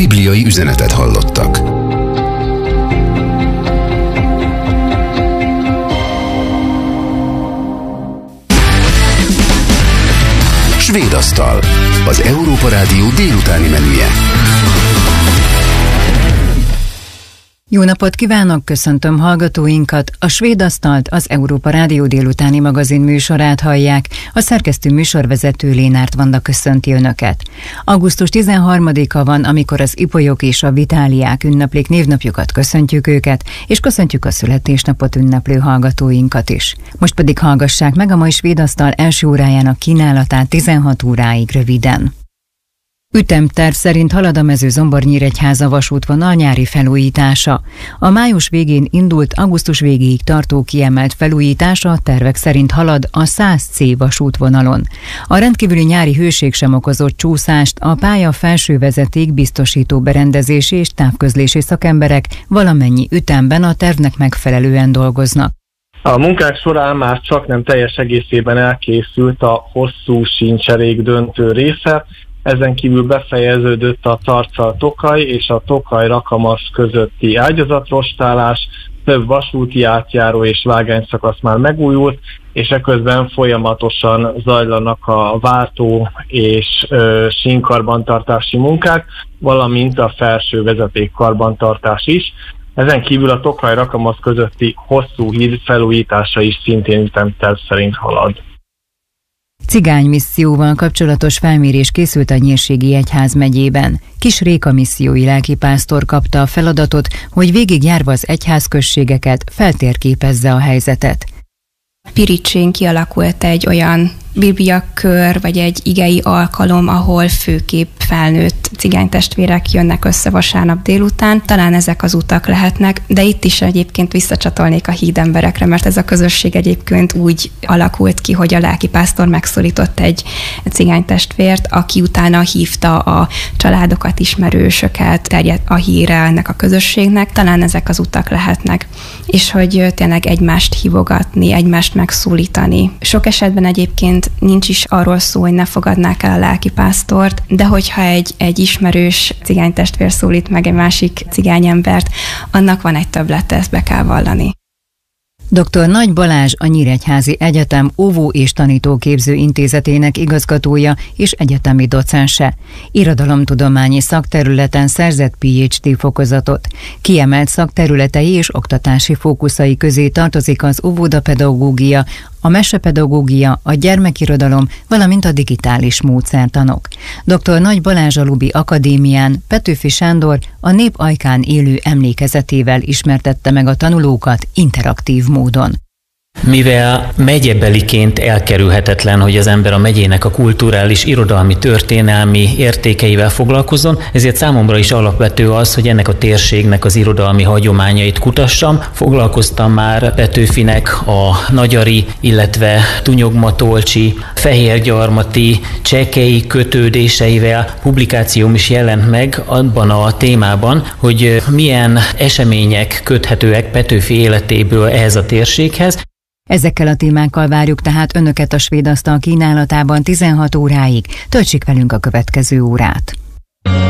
bibliai üzenetet hallottak. Svéd asztal, az Európa Rádió délutáni menüje. Jó napot kívánok, köszöntöm hallgatóinkat. A Svéd asztalt, az Európa Rádió délutáni magazin műsorát hallják. A szerkesztő műsorvezető Lénárt Vanda köszönti Önöket. Augusztus 13-a van, amikor az ipolyok és a vitáliák ünneplik névnapjukat, köszöntjük őket, és köszöntjük a születésnapot ünneplő hallgatóinkat is. Most pedig hallgassák meg a mai Svéd asztal első órájának kínálatát 16 óráig röviden. Ütemterv szerint halad a Mezőzombor-Nyíregyháza vasútvonal nyári felújítása. A május végén indult, augusztus végéig tartó kiemelt felújítása a tervek szerint halad a 100C vasútvonalon. A rendkívüli nyári hőség sem okozott csúszást, a pálya felső vezeték, biztosító berendezési és távközlési szakemberek valamennyi ütemben a tervnek megfelelően dolgoznak. A munkák során már csak nem teljes egészében elkészült a hosszú síncserék döntő része. Ezen kívül befejeződött a Tarcal-Tokaj és a Tokaj-Rakamasz közötti ágyazatrostálás, több vasúti átjáró és vágányszakasz már megújult, és eközben folyamatosan zajlanak a váltó és sínkarbantartási munkák, valamint a felső vezeték karbantartás is. Ezen kívül a Tokaj-Rakamasz közötti hosszú híd felújítása is szintén ütemterv szerint halad. Cigánymisszióval kapcsolatos felmérés készült a Nyírségi Egyházmegyében. Kis Réka missziói lelkipásztor kapta a feladatot, hogy végigjárva az egyházközségeket feltérképezze a helyzetet. Piricsén kialakult egy olyan bibliakör, vagy egy igei alkalom, ahol főképp felnőtt cigánytestvérek jönnek össze vasárnap délután. Talán ezek az utak lehetnek, de itt is egyébként visszacsatolnék a hídemberekre, mert ez a közösség egyébként úgy alakult ki, hogy a lelkipásztor megszólított egy cigánytestvért, aki utána hívta a családokat, ismerősöket, terjedt a híre ennek a közösségnek. Talán ezek az utak lehetnek, és hogy tényleg egymást hívogatni, egymást megszólítani. Sok esetben nincs is arról szó, hogy ne fogadnák el a lelkipásztort, de hogyha egy ismerős cigánytestvér szólít meg egy másik cigányembert, annak van egy többlete, ezt be kell vallani. Dr. Nagy Balázs, a Nyíregyházi Egyetem óvó- és tanítóképző intézetének igazgatója és egyetemi docense. Irodalomtudományi szakterületen szerzett PhD fokozatot. Kiemelt szakterületei és oktatási fókuszai közé tartozik az óvodapedagógia, a mesepedagógia, a gyermekirodalom, valamint a digitális módszertanok. Dr. Nagy Balázs a Lubi Akadémián Petőfi Sándor a nép ajkán élő emlékezetével ismertette meg a tanulókat interaktív módon. Mivel megyebeliként elkerülhetetlen, hogy az ember a megyének a kulturális, irodalmi, történelmi értékeivel foglalkozzon, ezért számomra is alapvető az, hogy ennek a térségnek az irodalmi hagyományait kutassam. Foglalkoztam már Petőfinek a nagyari, illetve tunyogmatolcsi, fehérgyarmati, csekei kötődéseivel. Publikációm is jelent meg abban a témában, hogy milyen események köthetőek Petőfi életéből ehhez a térséghez. Ezekkel a témákkal várjuk tehát Önöket a Svéd asztal kínálatában 16 óráig. Töltsék velünk a következő órát!